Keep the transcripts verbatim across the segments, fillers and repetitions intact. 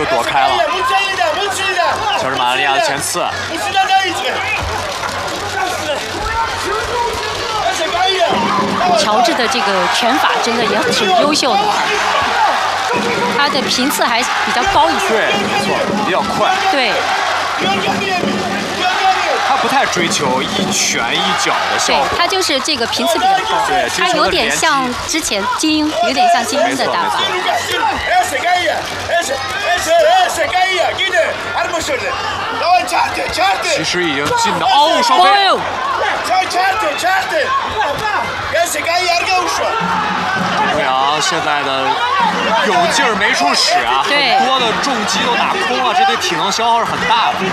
就躲开了。乔治·马利亚的前刺。 乔治的这个拳法真的也挺优秀的，他的频次还比较高一些。 对，没错，比较快。 对。 他不太追求一拳一脚的效果。 对，他就是这个频次比较高。 对， 他有点像之前精英，有点像精英的打法。 其实已经进到哦，双飞。欧阳现在的有劲儿没处使啊，很多的重击都打空了，这对体能消耗是很大的。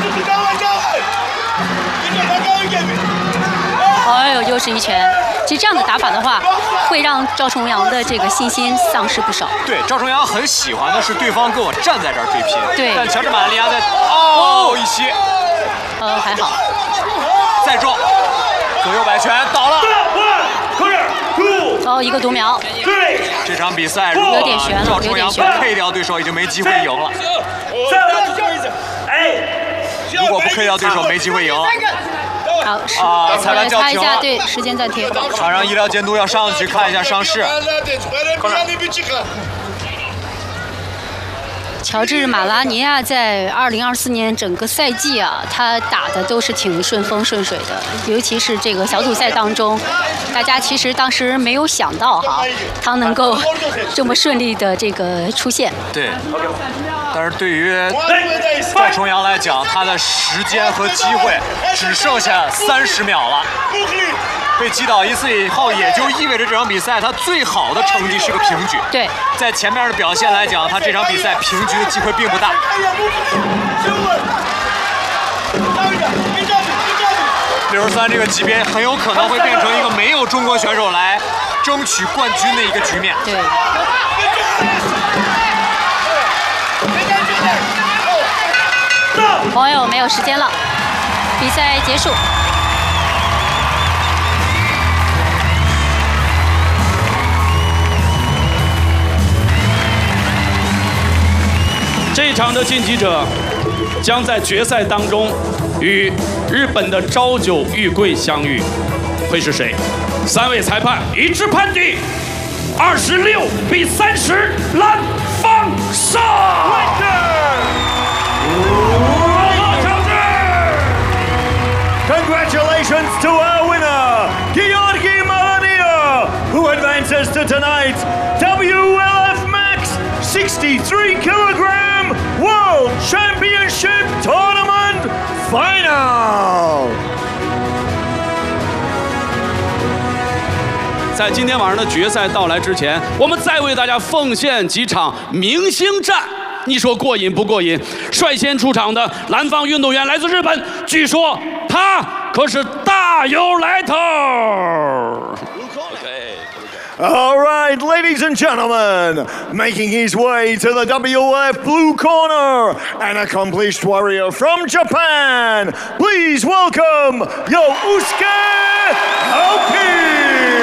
哎呦，又是一拳！其实这样的打法的话，会让赵重阳的这个信心丧失不少。 对，赵重阳很喜欢的是对方跟我站在这儿对拼。 对。 但乔治·马利亚在哦一吸， 呃还好。 再撞，左右摆拳倒了。 哦，一个读秒。 这场比赛如果赵重阳不 K 掉对手，已经没机会赢了。如果不 K 掉对手，没机会赢了。 好， 啊！裁判叫停了。 对，时间暂停。 场上医疗监督要上去看一下伤势。 乔治·马拉尼亚在二零二四年整个赛季啊，他打的都是挺顺风顺水的，尤其是这个小组赛当中，大家其实当时没有想到哈，他能够这么顺利的这个出现。 对。但是对于赵重阳来讲，他的时间和机会只剩下三十秒了。被击倒一次以后，也就意味着这场比赛他最好的成绩是个平局。 对， 在前面的表现来讲，他这场比赛平局的机会并不大。六十三这个级别很有可能会变成一个没有中国选手来争取冠军的一个局面。 对。朋友，没有时间了，比赛结束。 这一场的晋级者将在决赛当中与日本的朝九玉桂相遇，会是谁？三位裁判一致判定，二十六比三十，蓝方胜。 Congratulations to our winner, Georgi Malania, who advances to tonight's W L F Max sixty-three kilogram World Championship Tournament Final. 在今天晚上的决赛到来之前，我们再为大家奉献几场明星战。你说过瘾不过瘾？率先出场的蓝方运动员来自日本，据说他可是大有来头。 All right, ladies and gentlemen, making his way to the W L F blue corner, an accomplished warrior from Japan. Please welcome Yosuke Aoki.